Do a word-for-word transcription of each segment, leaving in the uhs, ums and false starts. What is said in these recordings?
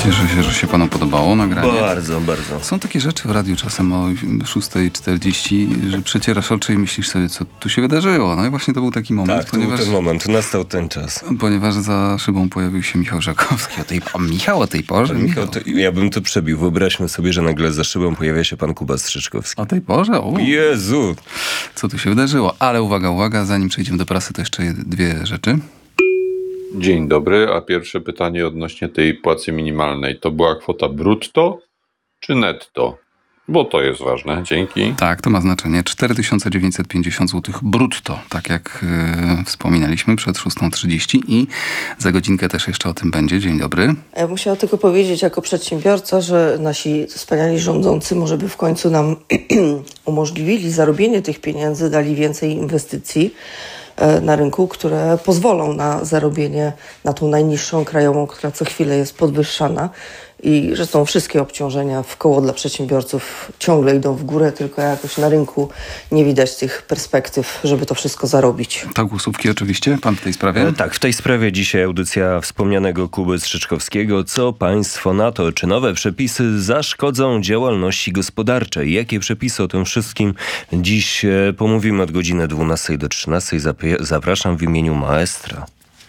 Cieszę się, że się panu podobało nagranie. Bardzo, bardzo. Są takie rzeczy w radiu czasem o szósta czterdzieści, że przecierasz oczy i myślisz sobie, co tu się wydarzyło. No i właśnie to był taki moment, Tak, ponieważ... to był ten moment, nastał ten czas. Ponieważ za szybą pojawił się Michał Żakowski. O tej, a Michał o tej porze? Michał, Michał. to, ja bym to przebił. Wyobraźmy sobie, że nagle za szybą pojawia się pan Kuba Strzyczkowski. O tej porze? O. Jezu! Co tu się wydarzyło? Ale uwaga, uwaga, zanim przejdziemy do prasy, to jeszcze dwie rzeczy. Dzień dobry, a pierwsze pytanie odnośnie tej płacy minimalnej. To była kwota brutto czy netto? Bo to jest ważne. Dzięki. Tak, to ma znaczenie. cztery tysiące dziewięćset pięćdziesiąt złotych brutto, tak jak yy, wspominaliśmy przed szósta trzydzieści i za godzinkę też jeszcze o tym będzie. Dzień dobry. Ja musiała tylko powiedzieć jako przedsiębiorca, że nasi wspaniali rządzący może by w końcu nam umożliwili zarobienie tych pieniędzy, dali więcej inwestycji na rynku, które pozwolą na zarobienie na tą najniższą krajową, która co chwilę jest podwyższana i że są wszystkie obciążenia w koło dla przedsiębiorców ciągle idą w górę, tylko jakoś na rynku nie widać tych perspektyw, żeby to wszystko zarobić. Tak, głosówki oczywiście. Pan w tej sprawie? E, tak, w tej sprawie dzisiaj audycja wspomnianego Kuby Strzyczkowskiego. Co państwo na to? Czy nowe przepisy zaszkodzą działalności gospodarczej? Jakie przepisy o tym wszystkim dziś e, pomówimy od godziny dwunastej do trzynastej. Zap- zapraszam w imieniu maestra.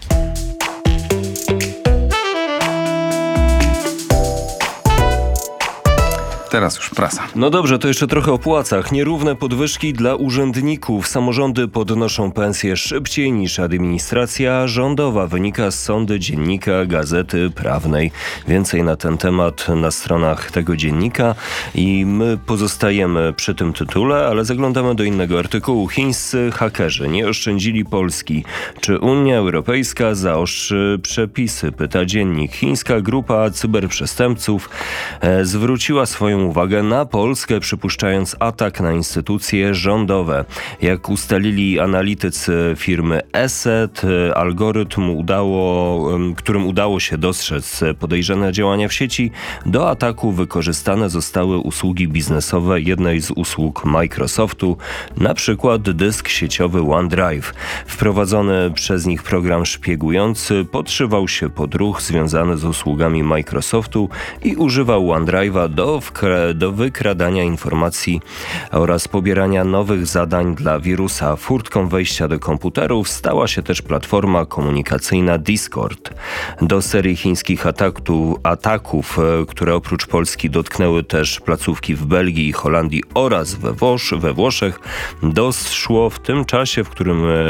Teraz już prasa. No dobrze, to jeszcze trochę o płacach. Nierówne podwyżki dla urzędników. Samorządy podnoszą pensje szybciej niż administracja rządowa. Wynika z sądu Dziennika Gazety Prawnej. Więcej na ten temat na stronach tego dziennika i my pozostajemy przy tym tytule, ale zaglądamy do innego artykułu. Chińscy hakerzy nie oszczędzili Polski. Czy Unia Europejska zaostrzy przepisy? Pyta dziennik. Chińska grupa cyberprzestępców e, zwróciła swoją uwagę na Polskę, przypuszczając atak na instytucje rządowe. Jak ustalili analitycy firmy ESET, algorytm, udało, którym udało się dostrzec podejrzane działania w sieci, do ataku wykorzystane zostały usługi biznesowe jednej z usług Microsoftu, na przykład dysk sieciowy OneDrive. Wprowadzony przez nich program szpiegujący podszywał się pod ruch związany z usługami Microsoftu i używał OneDrive'a do wkra- do wykradania informacji oraz pobierania nowych zadań dla wirusa. Furtką wejścia do komputerów stała się też platforma komunikacyjna Discord. Do serii chińskich ataktu, ataków, które oprócz Polski dotknęły też placówki w Belgii i Holandii oraz we, Włosz, we Włoszech, doszło w tym czasie, w którym e,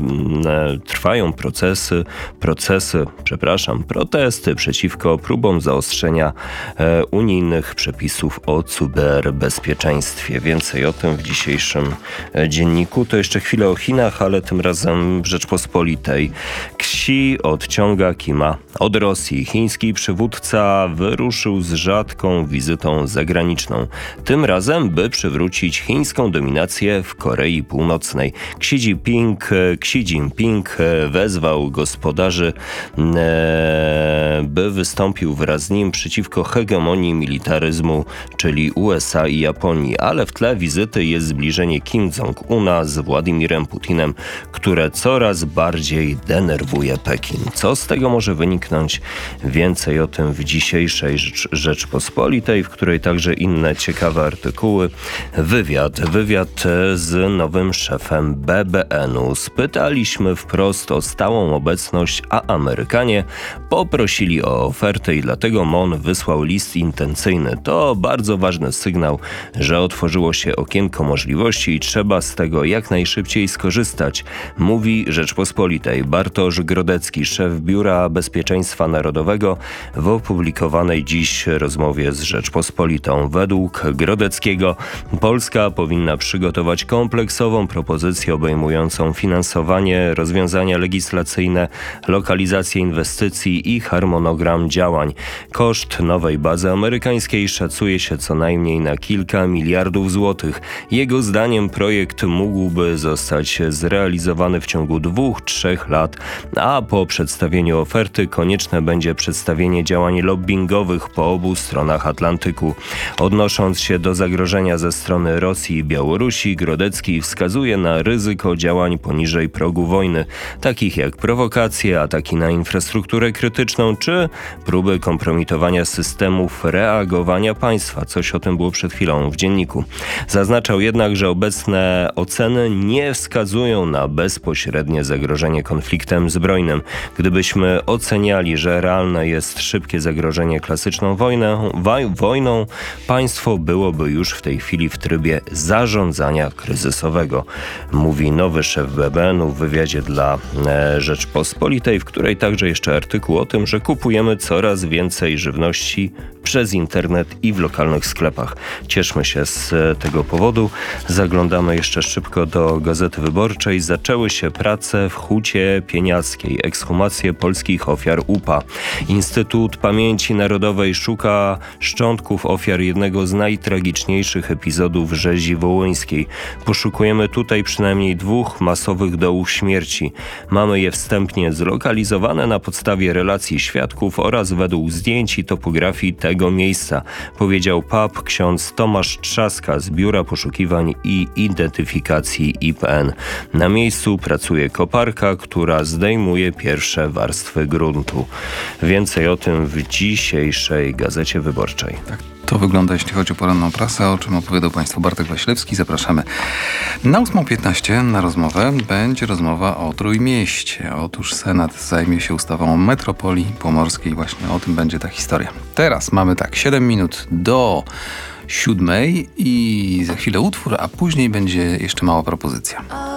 e, trwają procesy, procesy, przepraszam, protesty przeciwko próbom zaostrzenia e, unijnych przepisów o cyberbezpieczeństwie. Więcej o tym w dzisiejszym dzienniku. To jeszcze chwilę o Chinach, ale tym razem w Rzeczpospolitej. Xi odciąga Kima od Rosji. Chiński przywódca wyruszył z rzadką wizytą zagraniczną. Tym razem, by przywrócić chińską dominację w Korei Północnej. Xi Jinping, Xi Jinping wezwał gospodarzy, by wystąpił wraz z nim przeciwko hegemonii militaryzmu, czyli U S A i Japonii, ale w tle wizyty jest zbliżenie Kim Jong-una z Władimirem Putinem, które coraz bardziej denerwuje Pekin. Co z tego może wyniknąć? Więcej o tym w dzisiejszej Rzecz- Rzeczpospolitej, w której także inne ciekawe artykuły. Wywiad, wywiad z nowym szefem B B N-u. Spytaliśmy wprost o stałą obecność, a Amerykanie poprosili o ofertę i dlatego M O N wysłał list intencyjny. To bardzo ważny sygnał, że otworzyło się okienko możliwości i trzeba z tego jak najszybciej skorzystać, mówi Rzeczpospolitej Bartosz Grodecki, szef Biura Bezpieczeństwa Narodowego w opublikowanej dziś rozmowie z Rzeczpospolitą. Według Grodeckiego Polska powinna przygotować kompleksową propozycję obejmującą finansowanie, rozwiązania legislacyjne, lokalizację inwestycji i harmonogram działań. Koszt nowej bazy amerykańskiej szacuje się co najmniej na kilka miliardów złotych. Jego zdaniem projekt mógłby zostać zrealizowany w ciągu dwóch, trzech lat, a po przedstawieniu oferty konieczne będzie przedstawienie działań lobbingowych po obu stronach Atlantyku. Odnosząc się do zagrożenia ze strony Rosji i Białorusi, Grodecki wskazuje na ryzyko działań poniżej progu wojny, takich jak prowokacje, ataki na infrastrukturę krytyczną czy trzy. Próby kompromitowania systemów reagowania państwa. Coś o tym było przed chwilą w dzienniku. Zaznaczał jednak, że obecne oceny nie wskazują na bezpośrednie zagrożenie konfliktem zbrojnym. Gdybyśmy oceniali, że realne jest szybkie zagrożenie klasyczną wojną, waj, wojną, państwo byłoby już w tej chwili w trybie zarządzania kryzysowego, mówi nowy szef B B N u w wywiadzie dla e, Rzeczpospolitej, w której także jeszcze artykuł o tym, że kupujemy coraz więcej żywności przez internet i w lokalnych sklepach. Cieszmy się z tego powodu. Zaglądamy jeszcze szybko do Gazety Wyborczej. Zaczęły się prace w Hucie Pieniackiej. Ekshumacje polskich ofiar U P A. Instytut Pamięci Narodowej szuka szczątków ofiar jednego z najtragiczniejszych epizodów rzezi wołyńskiej. Poszukujemy tutaj przynajmniej dwóch masowych dołów śmierci. Mamy je wstępnie zlokalizowane na podstawie relacji świadków oraz według zdjęć i topografii tego miejsca, powiedział pap ksiądz Tomasz Trzaska z Biura Poszukiwań i Identyfikacji I P N. Na miejscu pracuje koparka, która zdejmuje pierwsze warstwy gruntu. Więcej o tym w dzisiejszej Gazecie Wyborczej. Tak to wygląda, jeśli chodzi o poranną prasę, o czym opowiadał Państwu Bartek Waślewski. Zapraszamy na ósmą piętnaście na rozmowę. Będzie rozmowa o Trójmieście. Otóż Senat zajmie się ustawą o metropolii pomorskiej. Właśnie o tym będzie ta historia. Teraz mamy tak, siedem minut do siódmej i za chwilę utwór, a później będzie jeszcze mała propozycja.